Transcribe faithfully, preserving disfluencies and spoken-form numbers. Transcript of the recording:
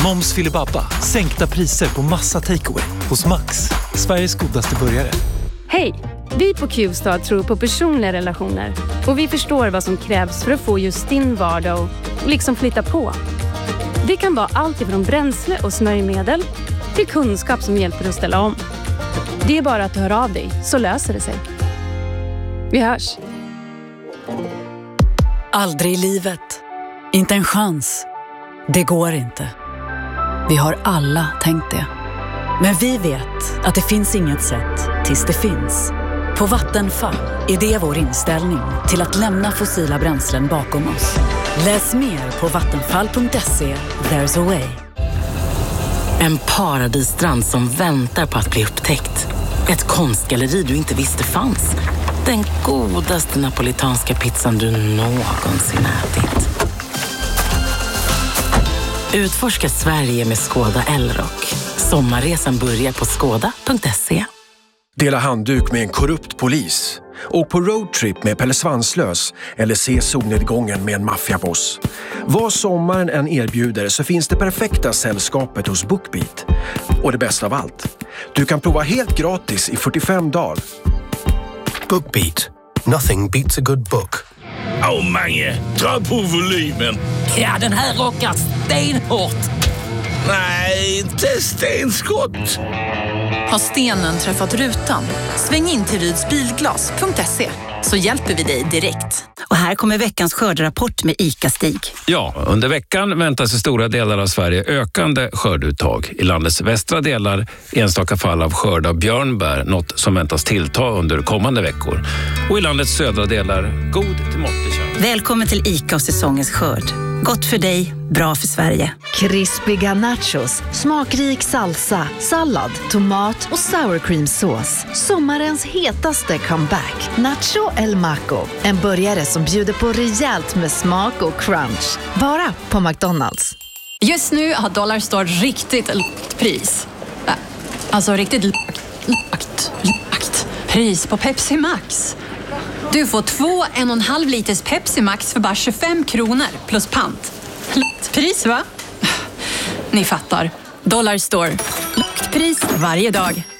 Moms Filibabba. Sänkta priser på massa takeaway hos Max. Sveriges godaste burgare. Hej! Vi på Q-Star tror på personliga relationer. Och vi förstår vad som krävs för att få just din vardag och liksom flytta på. Det kan vara allt ifrån bränsle och smörjmedel till kunskap som hjälper att ställa om. Det är bara att höra av dig, så löser det sig. Vi hörs. Aldrig i livet. Inte en chans. Det går inte. Vi har alla tänkt det. Men vi vet att det finns inget sätt tills det finns. På Vattenfall är det vår inställning till att lämna fossila bränslen bakom oss. Läs mer på vattenfall punkt se. There's a way. En paradisstrand som väntar på att bli upptäckt. Ett konstgalleri du inte visste fanns. Den godaste napolitanska pizzan du någonsin ätit. Utforska Sverige med Skoda Elrock. Sommarresan börjar på skoda punkt se. Dela handduk med en korrupt polis. Och på roadtrip med Pelle Svanslös. Eller se solnedgången med en maffiaboss. Vad sommaren än erbjuder så finns det perfekta sällskapet hos BookBeat. Och det bästa av allt. Du kan prova helt gratis i fyrtiofem dagar. BookBeat. Nothing beats a good book. Åh oh, Mange, dra på volymen. Ja, den här rockar stenhårt. Nej, inte stenskott. Har stenen träffat rutan? Sväng in till ryds bilglas punkt se så hjälper vi dig direkt. Och här kommer veckans skördrapport med ICA-Stig. Ja, under veckan väntas i stora delar av Sverige ökande skörduttag. I landets västra delar enstaka fall av skörd av björnbär, något som väntas tillta under kommande veckor. Och i landets södra delar god till måttlig chans. Välkommen till ICA och säsongens skörd. Gott för dig, bra för Sverige. Krispiga nachos, smakrik salsa, sallad, tomat och sour cream sås. Sommarens hetaste comeback. Nacho El Maco. En burgare som bjuder på rejält med smak och crunch. Bara på McDonald's. Just nu har Dollarstore riktigt lågt pris. Alltså riktigt lågt, lågt, lågt pris på Pepsi Max. Du får två en och en halv liters Pepsi Max för bara tjugofem kronor plus pant. Lågt pris, va? Ni fattar. Dollarstore. Lågt pris varje dag.